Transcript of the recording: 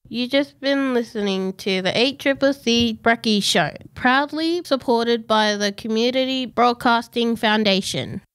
You just been listening to the 8CCC Brekkie Show, proudly supported by the Community Broadcasting Foundation.